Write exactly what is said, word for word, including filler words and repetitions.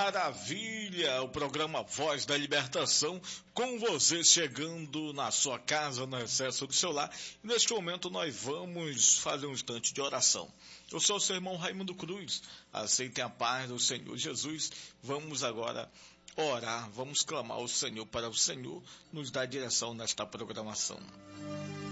maravilha! O programa Voz da Libertação, com você chegando na sua casa, no recesso do seu lar. E neste momento nós vamos fazer um instante de oração. Eu sou o seu irmão Raimundo Cruz. Aceitem a paz do Senhor Jesus. Vamos agora orar, vamos clamar ao Senhor para o Senhor nos dar direção nesta programação.